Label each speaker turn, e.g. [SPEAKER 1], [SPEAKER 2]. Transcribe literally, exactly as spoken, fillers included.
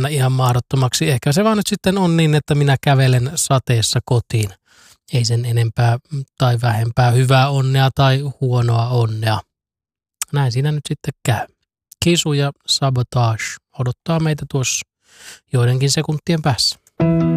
[SPEAKER 1] mennä ihan mahdottomaksi. Ehkä se vaan nyt sitten on niin, että minä kävelen sateessa kotiin. Ei sen enempää tai vähempää hyvää onnea tai huonoa onnea. Näin siinä nyt sitten käy. Kisu ja Sabotage odottaa meitä tuossa joidenkin sekuntien päässä.